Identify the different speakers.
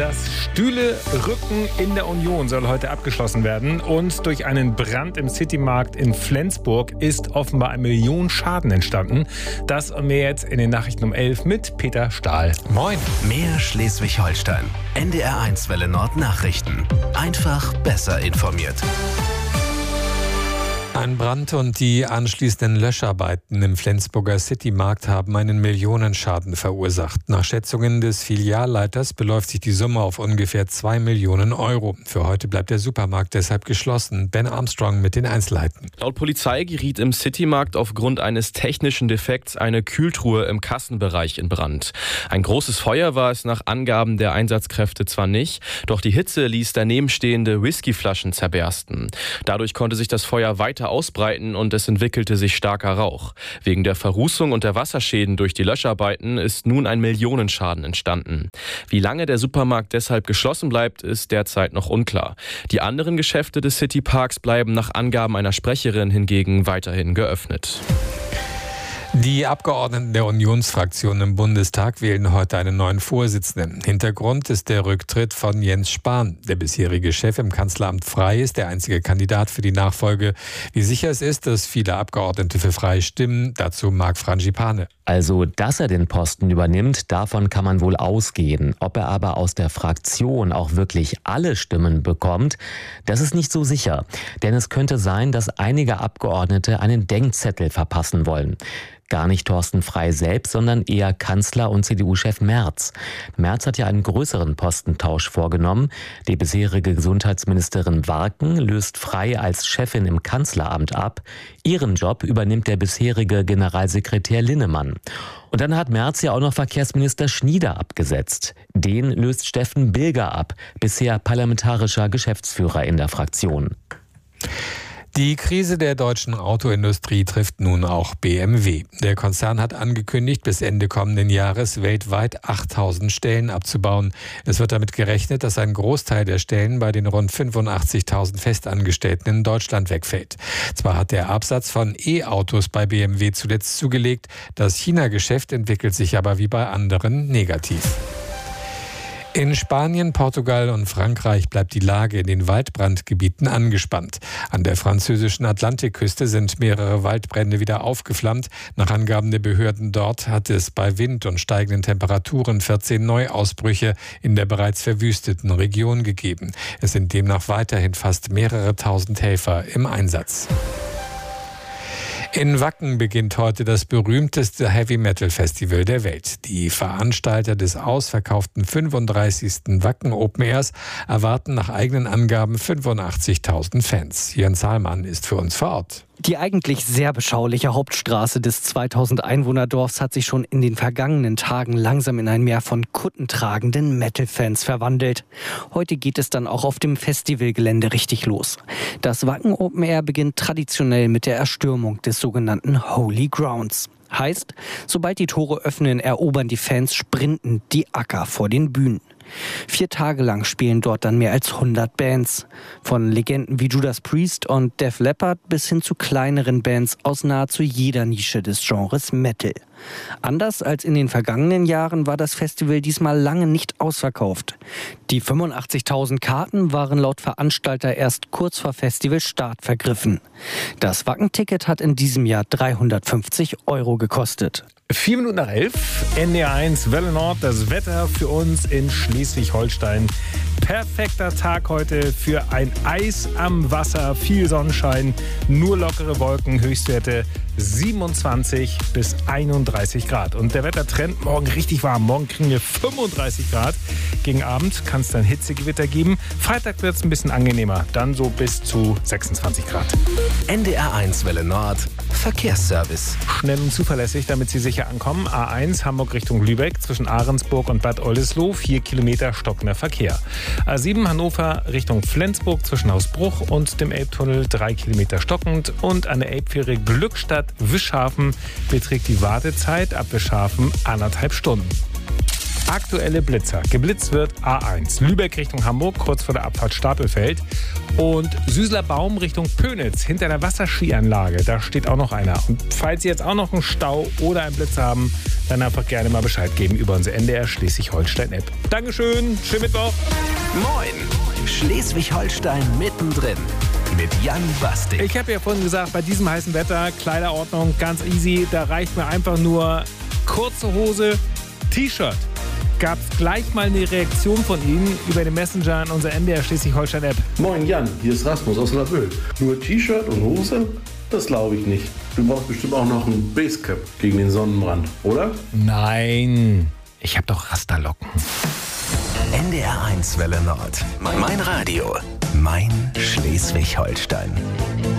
Speaker 1: Das Stühle-Rücken in der Union soll heute abgeschlossen werden. Und durch einen Brand im Citymarkt in Flensburg ist offenbar 1 Million Schaden entstanden. Das und mehr jetzt in den Nachrichten um 11 mit Peter Stahl.
Speaker 2: Moin. Mehr Schleswig-Holstein. NDR1 Welle Nord Nachrichten. Einfach besser informiert.
Speaker 3: Ein Brand und die anschließenden Löscharbeiten im Flensburger Citymarkt haben einen Millionenschaden verursacht. Nach Schätzungen des Filialleiters beläuft sich die Summe auf ungefähr 2 Millionen Euro. Für heute bleibt der Supermarkt deshalb geschlossen. Ben Armstrong mit den Einzelheiten.
Speaker 4: Laut Polizei geriet im Citymarkt aufgrund eines technischen Defekts eine Kühltruhe im Kassenbereich in Brand. Ein großes Feuer war es nach Angaben der Einsatzkräfte zwar nicht, doch die Hitze ließ daneben stehende Whiskyflaschen zerbersten. Dadurch konnte sich das Feuer weiter ausbreiten und es entwickelte sich starker Rauch. Wegen der Verrußung und der Wasserschäden durch die Löscharbeiten ist nun ein Millionenschaden entstanden. Wie lange der Supermarkt deshalb geschlossen bleibt, ist derzeit noch unklar. Die anderen Geschäfte des Cityparks bleiben nach Angaben einer Sprecherin hingegen weiterhin geöffnet.
Speaker 3: Die Abgeordneten der Unionsfraktion im Bundestag wählen heute einen neuen Vorsitzenden. Hintergrund ist der Rücktritt von Jens Spahn. Der bisherige Chef im Kanzleramt Frei ist der einzige Kandidat für die Nachfolge. Wie sicher es ist, dass viele Abgeordnete für Frei stimmen, dazu Marc Frangipane.
Speaker 5: Also, dass er den Posten übernimmt, davon kann man wohl ausgehen. Ob er aber aus der Fraktion auch wirklich alle Stimmen bekommt, das ist nicht so sicher. Denn es könnte sein, dass einige Abgeordnete einen Denkzettel verpassen wollen. Gar nicht Thorsten Frey selbst, sondern eher Kanzler und CDU-Chef Merz. Merz hat ja einen größeren Postentausch vorgenommen. Die bisherige Gesundheitsministerin Warken löst Frey als Chefin im Kanzleramt ab. Ihren Job übernimmt der bisherige Generalsekretär Linnemann. Und dann hat Merz ja auch noch Verkehrsminister Schnieder abgesetzt. Den löst Steffen Bilger ab, bisher parlamentarischer Geschäftsführer in der Fraktion.
Speaker 3: Die Krise der deutschen Autoindustrie trifft nun auch BMW. Der Konzern hat angekündigt, bis Ende kommenden Jahres weltweit 8.000 Stellen abzubauen. Es wird damit gerechnet, dass ein Großteil der Stellen bei den rund 85.000 Festangestellten in Deutschland wegfällt. Zwar hat der Absatz von E-Autos bei BMW zuletzt zugelegt, das China-Geschäft entwickelt sich aber wie bei anderen negativ. In Spanien, Portugal und Frankreich bleibt die Lage in den Waldbrandgebieten angespannt. An der französischen Atlantikküste sind mehrere Waldbrände wieder aufgeflammt. Nach Angaben der Behörden dort hat es bei Wind und steigenden Temperaturen 14 Neuausbrüche in der bereits verwüsteten Region gegeben. Es sind demnach weiterhin fast mehrere tausend Helfer im Einsatz. In Wacken beginnt heute das berühmteste Heavy-Metal-Festival der Welt. Die Veranstalter des ausverkauften 35. Wacken Open Airs erwarten nach eigenen Angaben 85.000 Fans. Jens Hahlmann ist für uns vor Ort.
Speaker 6: Die eigentlich sehr beschauliche Hauptstraße des 2000 Einwohnerdorfs hat sich schon in den vergangenen Tagen langsam in ein Meer von kuttentragenden Metal-Fans verwandelt. Heute geht es dann auch auf dem Festivalgelände richtig los. Das Wacken Open Air beginnt traditionell mit der Erstürmung des sogenannten Holy Grounds. Heißt, sobald die Tore öffnen, erobern die Fans sprintend die Acker vor den Bühnen. 4 Tage lang spielen dort dann mehr als 100 Bands. Von Legenden wie Judas Priest und Def Leppard bis hin zu kleineren Bands aus nahezu jeder Nische des Genres Metal. Anders als in den vergangenen Jahren war das Festival diesmal lange nicht ausverkauft. Die 85.000 Karten waren laut Veranstalter erst kurz vor Festivalstart vergriffen. Das Wacken-Ticket hat in diesem Jahr 350 € gekostet.
Speaker 1: 4 Minuten nach 11, NDR1 Welle Nord, das Wetter für uns in Schleswig-Holstein. Perfekter Tag heute für ein Eis am Wasser, viel Sonnenschein, nur lockere Wolken, Höchstwerte 27 bis 31 Grad. Und der Wettertrend morgen richtig warm. Morgen kriegen wir 35 Grad. Gegen Abend kann es dann Hitzegewitter geben. Freitag wird es ein bisschen angenehmer, dann so bis zu 26 Grad.
Speaker 2: NDR1 Welle Nord, Verkehrsservice.
Speaker 1: Schnell und zuverlässig, damit Sie sicher ankommen. A1 Hamburg Richtung Lübeck zwischen Ahrensburg und Bad Oldesloe, 4 Kilometer stockender Verkehr. A7 Hannover Richtung Flensburg zwischen Hausbruch und dem Elbtunnel 3 Kilometer stockend. Und an der Elbfähre Glückstadt Wischhafen beträgt die Wartezeit ab Wischhafen 1,5 Stunden. Aktuelle Blitzer. Geblitzt wird A1. Lübeck Richtung Hamburg, kurz vor der Abfahrt Stapelfeld. Und Süßler Baum Richtung Pönitz, hinter der Wasserskianlage. Da steht auch noch einer. Und falls Sie jetzt auch noch einen Stau oder einen Blitzer haben, dann einfach gerne mal Bescheid geben über unsere NDR Schleswig-Holstein-App. Dankeschön, schönen Mittwoch.
Speaker 2: Moin, Schleswig-Holstein mittendrin. Mit Jan Bastik.
Speaker 1: Ich habe ja vorhin gesagt, bei diesem heißen Wetter, Kleiderordnung ganz easy. Da reicht mir einfach nur kurze Hose, T-Shirt. Gab es gleich mal eine Reaktion von Ihnen über den Messenger an unsere NDR Schleswig-Holstein-App.
Speaker 7: Moin Jan, hier ist Rasmus aus Laboe. Nur T-Shirt und Hose? Das glaube ich nicht. Du brauchst bestimmt auch noch ein Basecap gegen den Sonnenbrand, oder?
Speaker 1: Nein, ich habe doch Rasterlocken.
Speaker 2: NDR 1 Welle Nord. Mein Radio. Mein Schleswig-Holstein.